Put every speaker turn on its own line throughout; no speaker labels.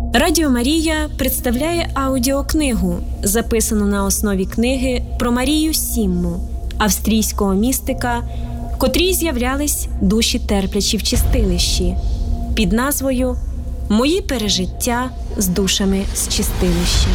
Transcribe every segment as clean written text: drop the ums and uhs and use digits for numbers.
Радіо Марія представляє аудіокнигу, записану на основі книги про Марію Сімму, австрійського містика, в котрій з'являлись душі терплячі в чистилищі, під назвою «Мої пережиття з душами з чистилища».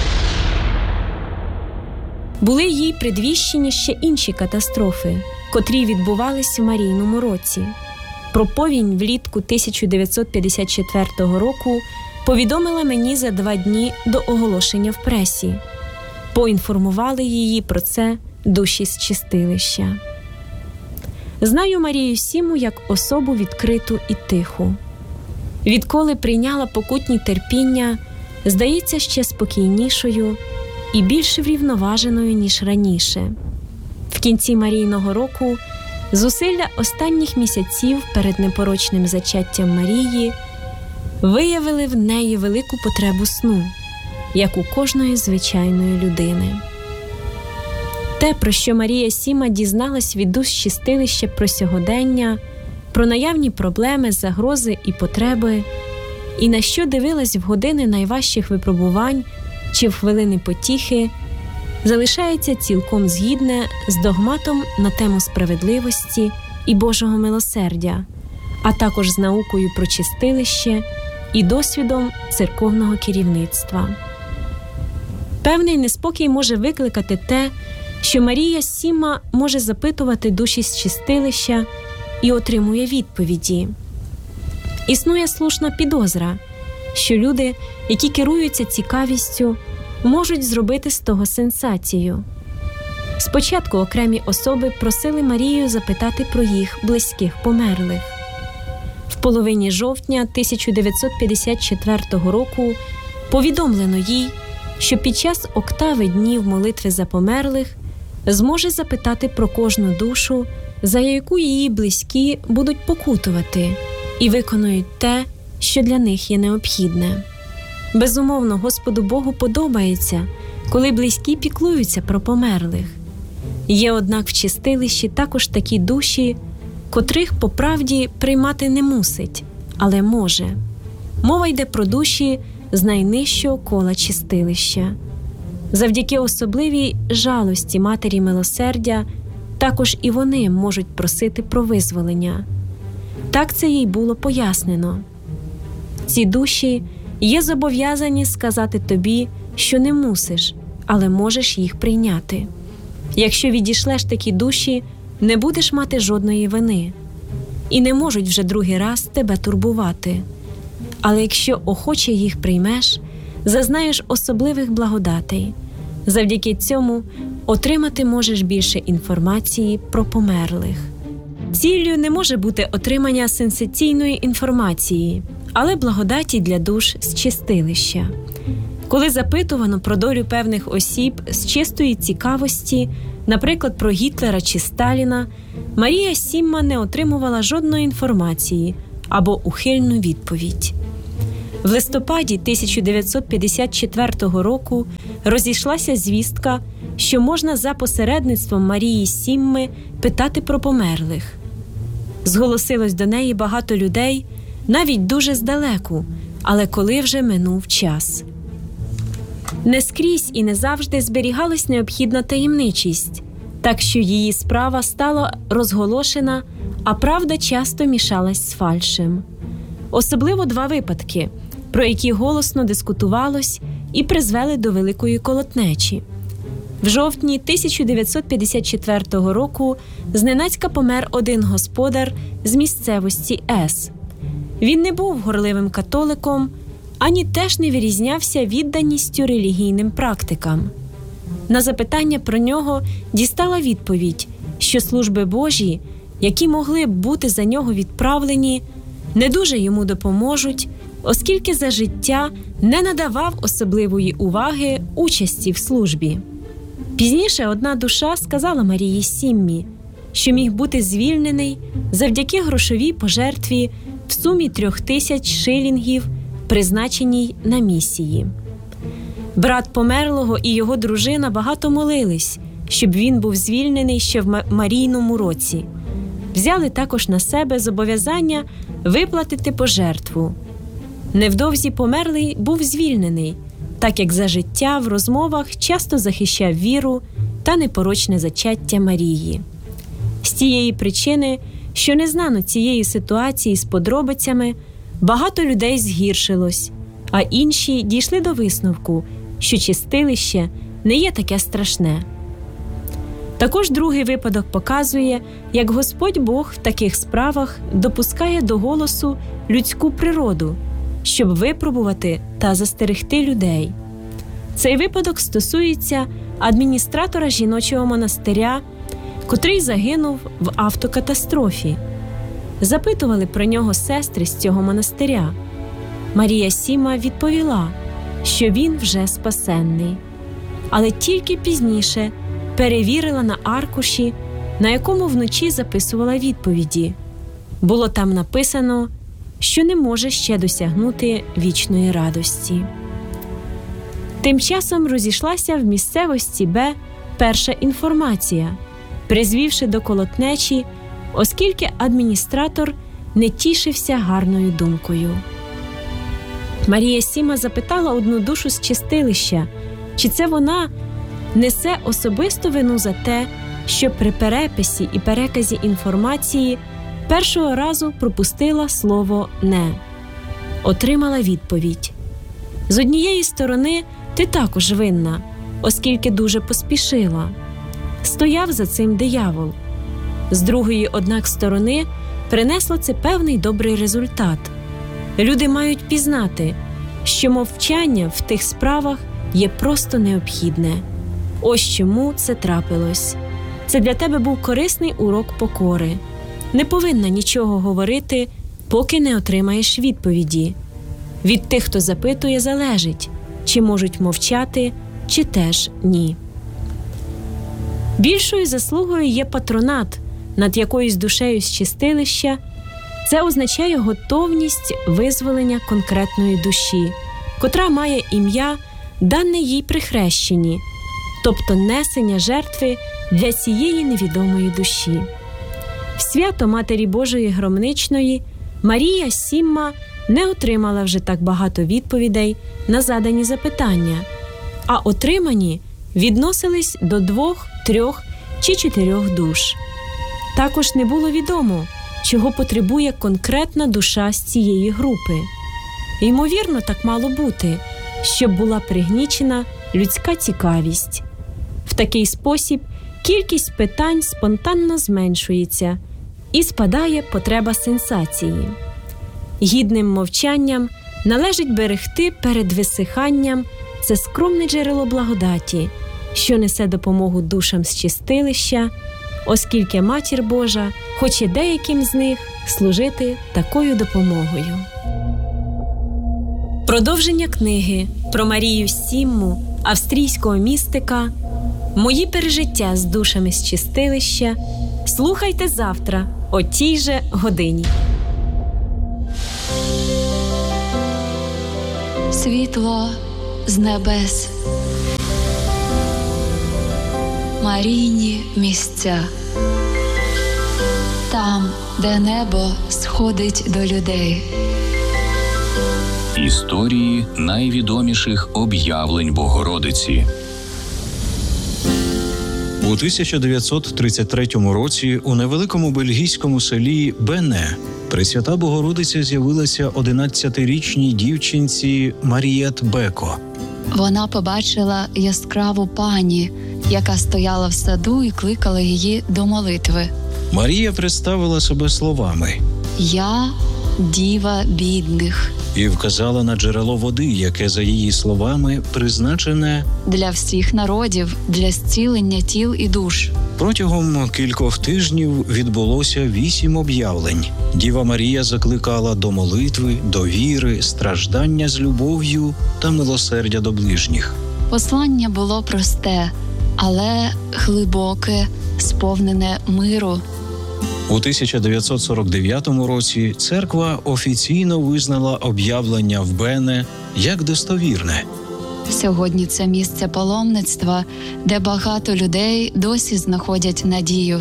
Були їй предвіщені ще інші катастрофи, котрі відбувались в Марійному році. Про повінь влітку 1954 року повідомила мені за 2 дні до оголошення в пресі. Поінформували її про це душі з чистилища. Знаю Марію Сімму як особу відкриту і тиху. Відколи прийняла покутні терпіння, здається ще спокійнішою і більш врівноваженою, ніж раніше. В кінці Марійного року зусилля останніх місяців перед непорочним зачаттям Марії виявили в неї велику потребу сну, як у кожної звичайної людини. Те, про що Марія Сімма дізналась від душ чистилища про сьогодення, про наявні проблеми, загрози і потреби, і на що дивилась в години найважчих випробувань чи в хвилини потіхи, залишається цілком згідне з догматом на тему справедливості і Божого милосердя, а також з наукою про чистилище і досвідом церковного керівництва. Певний неспокій може викликати те, що Марія Сімма може запитувати душі з чистилища і отримує відповіді. Існує слушна підозра, що люди, які керуються цікавістю, можуть зробити з того сенсацію. Спочатку окремі особи просили Марію запитати про їх близьких померлих. В половині жовтня 1954 року повідомлено їй, що під час октави днів молитви за померлих зможе запитати про кожну душу, за яку її близькі будуть покутувати і виконують те, що для них є необхідне. Безумовно, Господу Богу подобається, коли близькі піклуються про померлих. Є, однак, в чистилищі також такі душі, котрих по правді приймати не мусить, але може. Мова йде про душі з найнижчого кола чистилища. Завдяки особливій жалості Матері Милосердя також і вони можуть просити про визволення. Так це їй було пояснено. Ці душі є зобов'язані сказати тобі, що не мусиш, але можеш їх прийняти. Якщо відійшлеш такі душі, не будеш мати жодної вини і не можуть вже другий раз тебе турбувати. Але якщо охоче їх приймеш, зазнаєш особливих благодатей. Завдяки цьому отримати можеш більше інформації про померлих. Ціллю не може бути отримання сенсаційної інформації, але благодаті для душ з чистилища. Коли запитувано про долю певних осіб з чистої цікавості, наприклад, про Гітлера чи Сталіна, Марія Сімма не отримувала жодної інформації або ухильну відповідь. В листопаді 1954 року розійшлася звістка, що можна за посередництвом Марії Сімми питати про померлих. Зголосилось до неї багато людей, навіть дуже здалеку, але коли вже минув час. Не скрізь і не завжди зберігалась необхідна таємничість, так що її справа стала розголошена, а правда часто мішалась з фальшем. Особливо 2 випадки, про які голосно дискутувалось і призвели до великої колотнечі. В жовтні 1954 року зненацька помер один господар з місцевості С. Він не був горливим католиком, ані теж не вирізнявся відданістю релігійним практикам. На запитання про нього дістала відповідь, що служби Божі, які могли б бути за нього відправлені, не дуже йому допоможуть, оскільки за життя не надавав особливої уваги участі в службі. Пізніше одна душа сказала Марії Сіммі, що міг бути звільнений завдяки грошовій пожертві в сумі 3000 шилінгів, призначеній на місії. Брат померлого і його дружина багато молились, щоб він був звільнений ще в Марійному році. Взяли також на себе зобов'язання виплатити пожертву. Невдовзі померлий був звільнений, так як за життя в розмовах часто захищав віру та непорочне зачаття Марії. З тієї причини, що не знано цієї ситуації з подробицями, багато людей згіршилось, а інші дійшли до висновку, що чистилище не є таке страшне. Також другий випадок показує, як Господь Бог в таких справах допускає до голосу людську природу, щоб випробувати та застерегти людей. Цей випадок стосується адміністратора жіночого монастиря, котрий загинув в автокатастрофі. Запитували про нього сестри з цього монастиря. Марія Сімма відповіла, що він вже спасенний. Але тільки пізніше перевірила на аркуші, на якому вночі записувала відповіді. Було там написано, що не може ще досягнути вічної радості. Тим часом розійшлася в місцевості Б перша інформація, призвівши до колотнечі, оскільки адміністратор не тішився гарною думкою. Марія Сімма запитала одну душу з чистилища, чи це вона несе особисту вину за те, що при переписі і переказі інформації першого разу пропустила слово «не». Отримала відповідь: з однієї сторони, ти також винна, оскільки дуже поспішила. Стояв за цим диявол. З другої, однак, сторони, принесло це певний добрий результат. Люди мають пізнати, що мовчання в тих справах є просто необхідне. Ось чому це трапилось. Це для тебе був корисний урок покори. Не повинна нічого говорити, поки не отримаєш відповіді. Від тих, хто запитує, залежить, чи можуть мовчати, чи теж ні. Більшою заслугою є патронат над якоюсь душею з чистилища. Це означає готовність визволення конкретної душі, котра має ім'я, дане їй при хрещенні, тобто несення жертви для цієї невідомої душі. В свято Матері Божої Громничної Марія Сімма не отримала вже так багато відповідей на задані запитання, а отримані відносились до 2, 3 чи 4 душ. Також не було відомо, чого потребує конкретна душа з цієї групи. Ймовірно, так мало бути, щоб була пригнічена людська цікавість. В такий спосіб кількість питань спонтанно зменшується і спадає потреба сенсації. Гідним мовчанням належить берегти перед висиханням це скромне джерело благодаті, що несе допомогу душам з чистилища, оскільки Матір Божа хоче деяким з них служити такою допомогою. Продовження книги про Марію Сімму, австрійського містика, «Мої пережиття з душами з чистилища» слухайте завтра о тій же годині.
Світло з небес. Марійні місця. Там, де небо сходить до людей.
Історії найвідоміших об'явлень Богородиці.
У 1933 році у невеликому бельгійському селі Бене Пресвята Богородиця з'явилася 11-річній дівчинці Марієт Беко.
Вона побачила яскраву пані, яка стояла в саду і кликала її до молитви.
Марія представила себе словами
«Я – діва бідних»
і вказала на джерело води, яке, за її словами, призначене
для всіх народів, для зцілення тіл і душ.
Протягом кількох тижнів відбулося 8 об'явлень. Діва Марія закликала до молитви, до віри, страждання з любов'ю та милосердя до ближніх.
Послання було просте, але глибоке, сповнене миру.
У 1949 році церква офіційно визнала об'явлення в Бене як достовірне.
Сьогодні це місце паломництва, де багато людей досі знаходять надію.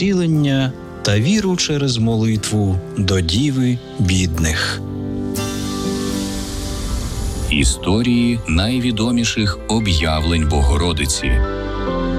Зцілення та віру через молитву до Діви бідних.
Історії найвідоміших об'явлень Богородиці.